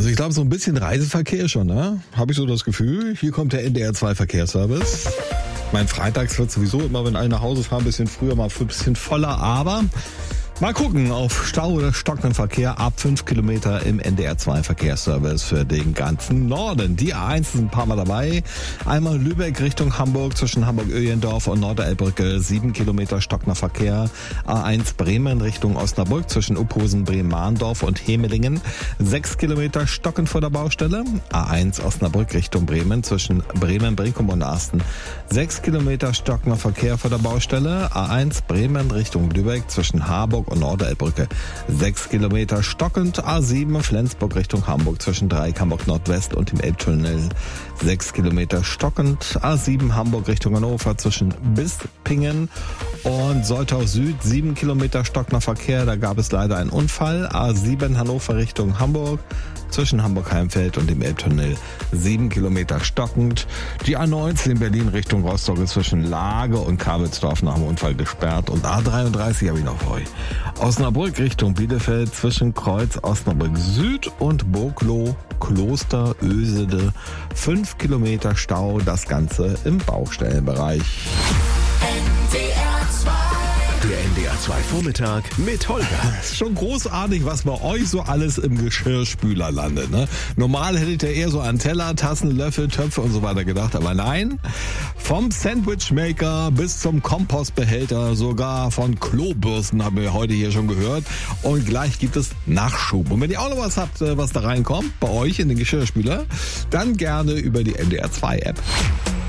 Also ich glaube, so ein bisschen Reiseverkehr schon, ne? Habe ich so das Gefühl. Hier kommt der NDR 2 Verkehrsservice. Mein Freitags wird sowieso immer, wenn alle nach Hause fahren, ein bisschen früher, mal ein bisschen voller, aber mal gucken auf Stau oder stockenden Verkehr ab 5 Kilometer im NDR 2 Verkehrsservice für den ganzen Norden. Die A1 ist ein paar Mal dabei. Einmal Lübeck Richtung Hamburg zwischen Hamburg-Öhlendorf und Norderelbrücke 7 Kilometer stockender Verkehr. A1 Bremen Richtung Osnabrück zwischen Uphosen, Bremen-Mahndorf und Hemelingen 6 Kilometer stockend vor der Baustelle. A1 Osnabrück Richtung Bremen zwischen Bremen-Brinkum und Asten 6 Kilometer stockender Verkehr vor der Baustelle. A1 Bremen Richtung Lübeck zwischen Harburg und Norderelbrücke 6 Kilometer stockend. A7 Flensburg Richtung Hamburg zwischen Dreieck Hamburg Nordwest und dem Elbtunnel 6 Kilometer stockend. A7 Hamburg Richtung Hannover zwischen Bispingen und Soltau Süd 7 Kilometer stockender Verkehr. Da gab es leider einen Unfall. A7 Hannover Richtung Hamburg zwischen Hamburg-Heimfeld und dem Elbtunnel 7 Kilometer stockend. Die A19 in Berlin Richtung Rostock ist zwischen Lage und Kabelsdorf nach dem Unfall gesperrt. Und A33 habe ich noch für euch. Osnabrück Richtung Bielefeld zwischen Kreuz Osnabrück Süd und Burgloh Kloster Ösede 5 Kilometer Stau, das Ganze im Baustellenbereich. Der NDR 2 Vormittag mit Holger. Das ist schon großartig, was bei euch so alles im Geschirrspüler landet. Ne? Normal hättet ihr eher so an Teller, Tassen, Löffel, Töpfe und so weiter gedacht, aber nein. Vom Sandwichmaker bis zum Kompostbehälter, sogar von Klobürsten haben wir heute hier schon gehört. Und gleich gibt es Nachschub. Und wenn ihr auch noch was habt, was da reinkommt, bei euch in den Geschirrspüler, dann gerne über die NDR 2 App.